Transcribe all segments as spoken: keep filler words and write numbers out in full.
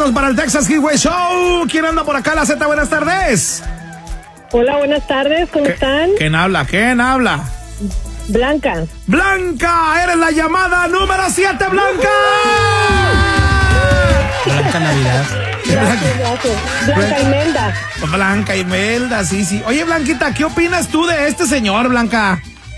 boletos para el Texas Highway Show. ¿Quién anda por acá? La Z, buenas tardes. Hola, buenas tardes, ¿cómo están? ¿Quién habla? ¿Quién habla? Blanca. Blanca, eres la llamada número siete, Blanca. Blanca Navidad. Gracias, gracias. Blanca Imelda. Blanca Imelda, sí, sí. Oye, Blanquita, ¿qué opinas tú de este señor, Blanca?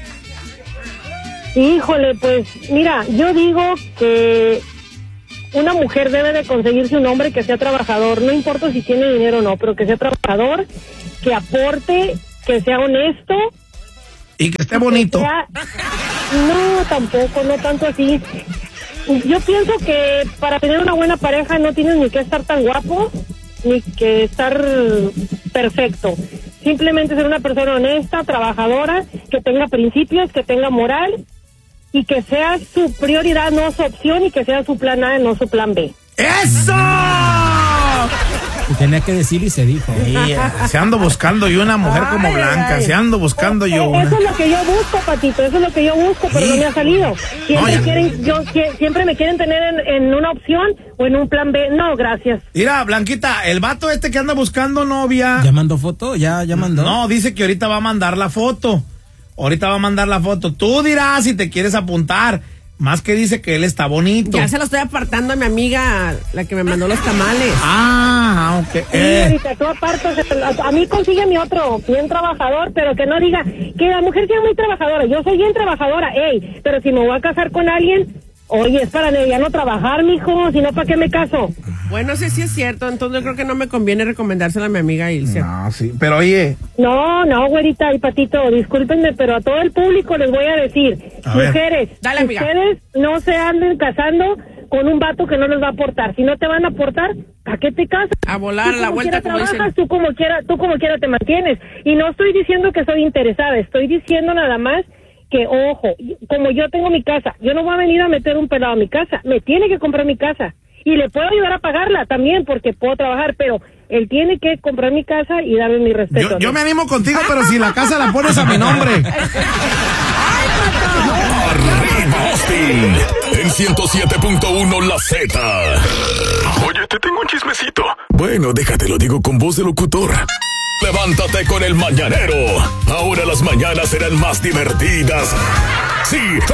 Híjole, pues, mira, yo digo que una mujer debe de conseguirse un hombre que sea trabajador, no importa si tiene dinero o no, pero que sea trabajador, que aporte, que sea honesto. Y que esté bonito. Que sea... No, tampoco, no tanto así. Yo pienso que para tener una buena pareja no tienes ni que estar tan guapo, ni que estar perfecto. Simplemente ser una persona honesta, trabajadora, que tenga principios, que tenga moral, y que sea su prioridad, no su opción, y que sea su plan A, no su plan B. ¡Eso! Y tenía que decir y se dijo. Yeah, se ando buscando yo una mujer como Blanca, ay, se ando buscando eh, yo eh, una. Eso es lo que yo busco, Patito, eso es lo que yo busco, pero sí, no me ha salido. Siempre, no, quieren, yo, siempre me quieren tener en, en una opción o en un plan B. No, gracias. Mira, Blanquita, el vato este que anda buscando novia. ¿Ya mandó foto? ¿Ya, ya mandó? No, dice que ahorita va a mandar la foto. Ahorita va a mandar la foto. Tú dirás si te quieres apuntar. Más que dice que él está bonito. Ya se lo estoy apartando a mi amiga, la que me mandó los tamales. Ah, ok. Sí, Eh. ahorita tú apartas, a, a mí consígueme otro bien trabajador, pero que no diga que la mujer sea muy trabajadora. Yo soy bien trabajadora, ey, pero si me voy a casar con alguien, oye, es para ya no trabajar, mijo, si no, ¿para qué me caso? Bueno, sí, sí es cierto, entonces yo creo que no me conviene recomendárselo a mi amiga Ilse. No, sí, pero oye. No, no, güerita y Patito, discúlpenme, pero a todo el público les voy a decir, a mujeres, Dale, amiga. Ustedes no se anden casando con un vato que no les va a aportar. Si no te van a aportar, ¿a qué te casas? A volar a la vuelta, como trabajas, dicen. tú como quiera, tú como quiera te mantienes. Y no estoy diciendo que soy interesada, estoy diciendo nada más que, ojo, como yo tengo mi casa, yo no voy a venir a meter un pelado a mi casa, me tiene que comprar mi casa. Y le puedo ayudar a pagarla también porque puedo trabajar, pero él tiene que comprar mi casa y darme mi respeto. Yo, yo me animo contigo, pero si la casa la pones a mi nombre. Arriba Austin, en ciento siete punto uno La Z. Oye, te tengo un chismecito. Bueno, déjate, lo digo con voz de locutor. Levántate con el mañanero. Ahora las mañanas serán más divertidas. Sí,